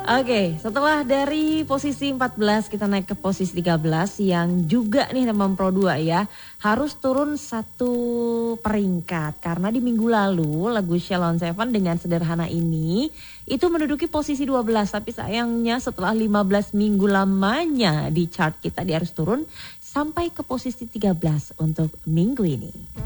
Oke, setelah dari posisi 14 kita naik ke posisi 13 yang juga nih teman Pro 2 ya. Harus turun satu peringkat karena di minggu lalu lagu Sheila on 7 dengan Sederhana ini itu menduduki posisi 12. Tapi sayangnya setelah 15 minggu lamanya di chart kita dia harus turun sampai ke posisi 13 untuk minggu ini.